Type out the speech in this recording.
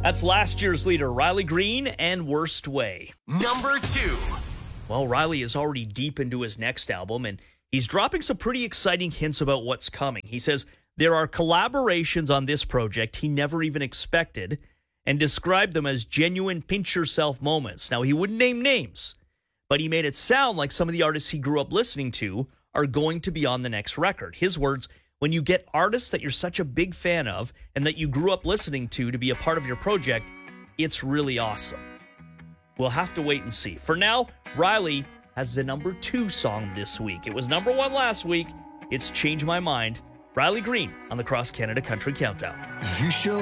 That's last year's leader, Riley Green, and Worst Way. Number 2. Well, Riley is already deep into his next album, and he's dropping some pretty exciting hints about what's coming. He says there are collaborations on this project he never even expected, and described them as genuine pinch-yourself moments. Now, he wouldn't name names, but he made it sound like some of the artists he grew up listening to are going to be on the next record. His words, when you get artists that you're such a big fan of and that you grew up listening to be a part of your project, it's really awesome. We'll have to wait and see. For now, Riley has the number 2 song this week. It was number 1 last week. It's Change My Mind. Riley Green on the Cross Canada Country Countdown. You show